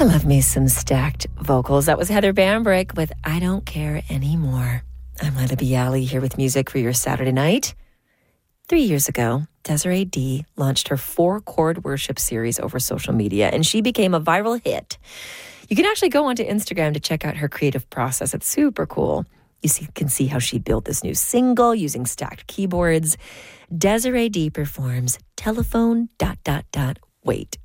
I love me some stacked vocals. That was Heather Bambrick with I Don't Care Anymore. I'm Leila Bialy here with music for your Saturday night. 3 years ago, Desiree D launched her 4-chord worship series over social media, and she became a viral hit. You can actually go onto Instagram to check out her creative process. It's super cool. Can see how she built this new single using stacked keyboards. Desiree D performs Telephone ... Wait.